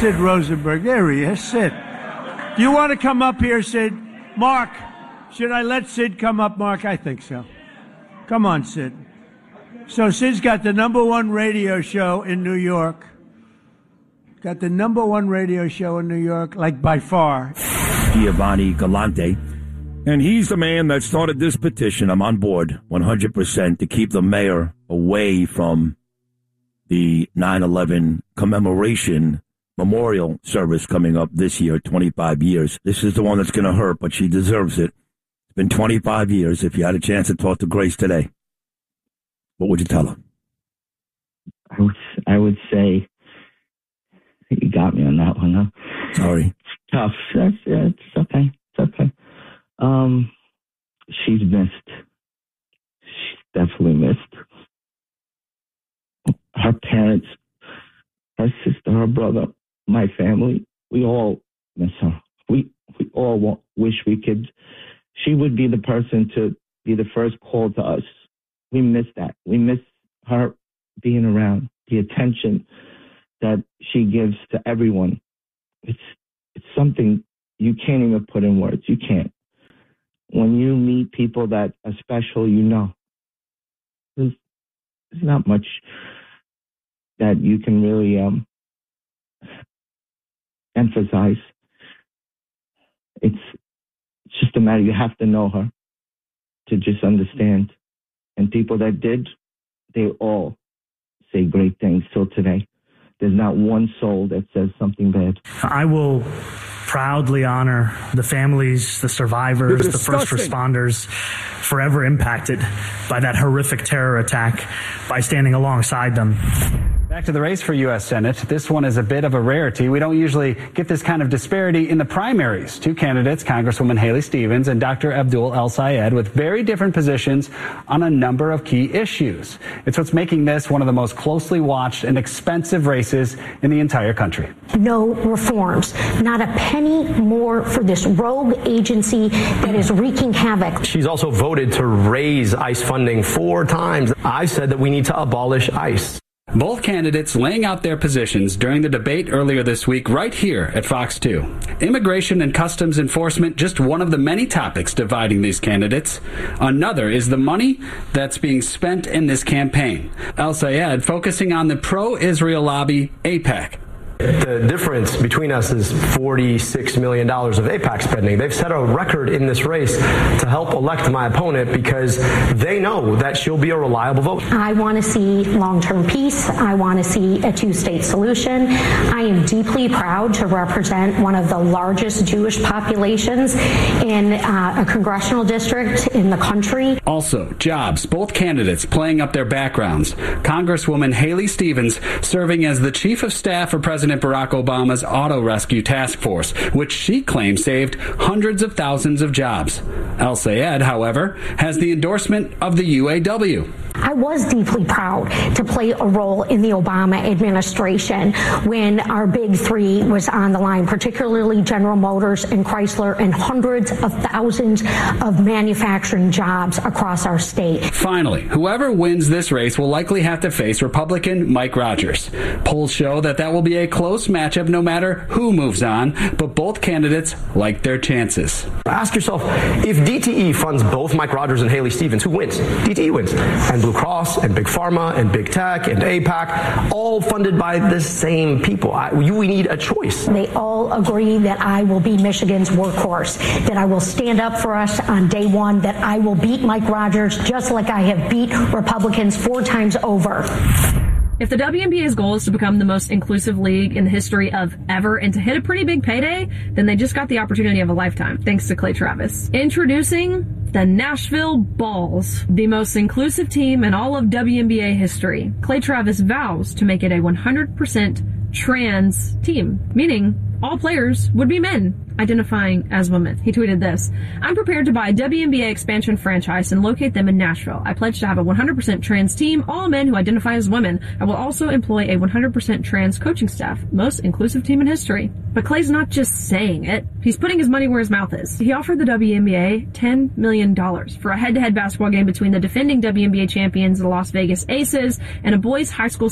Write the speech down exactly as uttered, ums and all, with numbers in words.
Sid Rosenberg. There he is, Sid. Do you want to come up here, Sid? Mark, should I let Sid come up, Mark? I think so. Come on, Sid. So Sid's got the number one radio show in New York. Got the number one radio show in New York, like by far. Giovanni Galante. And he's the man that started this petition. I'm on board one hundred percent to keep the mayor away from the nine eleven commemoration memorial service coming up this year, twenty-five years. This is the one that's going to hurt, but she deserves it. It's been twenty-five years. If you had a chance to talk to Grace today, what would you tell her? I would, I would say, you got me on that one, huh? Sorry. It's tough. That's, yeah, it's okay. It's okay. Um, she's missed. She's definitely missed. Her parents, her sister, her brother, my family, we all miss her. We we all want, wish we could. She would be the person to be the first call to us. We miss that. We miss her being around, the attention that she gives to everyone. It's it's something you can't even put in words. You can't. When you meet people that are special, you know. There's, there's not much that you can really um, emphasize. It's, it's just a matter, you have to know her to just understand. And people that did, they all say great things till today. There's not one soul that says something bad. I will proudly honor the families, the survivors, the first responders forever impacted by that horrific terror attack by standing alongside them. Back to the race for U S Senate. This one is a bit of a rarity. We don't usually get this kind of disparity in the primaries. Two candidates, Congresswoman Haley Stevens and Doctor Abdul El-Sayed, with very different positions on a number of key issues. It's what's making this one of the most closely watched and expensive races in the entire country. No reforms, not a penny more for this rogue agency that is wreaking havoc. She's also voted to raise ICE funding four times. I said that we need to abolish ICE. Both candidates laying out their positions during the debate earlier this week right here at Fox two. Immigration and customs enforcement, just one of the many topics dividing these candidates. Another is the money that's being spent in this campaign. El-Sayed focusing on the pro-Israel lobby AIPAC. The difference between us is forty-six million dollars of AIPAC spending. They've set a record in this race to help elect my opponent because they know that she'll be a reliable vote. I want to see long-term peace. I want to see a two-state solution. I am deeply proud to represent one of the largest Jewish populations in uh, a congressional district in the country. Also, jobs. Both candidates playing up their backgrounds. Congresswoman Haley Stevens serving as the chief of staff for President Barack Obama's Auto Rescue Task Force, which she claims saved hundreds of thousands of jobs. El-Sayed, however, has the endorsement of the U A W. I was deeply proud to play a role in the Obama administration when our big three was on the line, particularly General Motors and Chrysler, and hundreds of thousands of manufacturing jobs across our state. Finally, whoever wins this race will likely have to face Republican Mike Rogers. Polls show that that will be a close matchup no matter who moves on, but both candidates like their chances. Ask yourself, if D T E funds both Mike Rogers and Haley Stevens, who wins? D T E wins. And Blue Cross and Big Pharma and Big Tech and AIPAC, all funded by the same people. I, you, we need a choice. They all agree that I will be Michigan's workhorse, that I will stand up for us on day one, that I will beat Mike Rogers just like I have beat Republicans four times over. If the W N B A's goal is to become the most inclusive league in the history of ever and to hit a pretty big payday, then they just got the opportunity of a lifetime, thanks to Clay Travis. Introducing the Nashville Balls, the most inclusive team in all of W N B A history. Clay Travis vows to make it a one hundred percent trans team, meaning all players would be men identifying as women. He tweeted this: I'm prepared to buy a W N B A expansion franchise and locate them in Nashville. I pledge to have a one hundred percent trans team, all men who identify as women. I will also employ a one hundred percent trans coaching staff, most inclusive team in history. But Clay's not just saying it. He's putting his money where his mouth is. He offered the W N B A ten million dollars for a head-to-head basketball game between the defending W N B A champions, the Las Vegas Aces, and a boys high school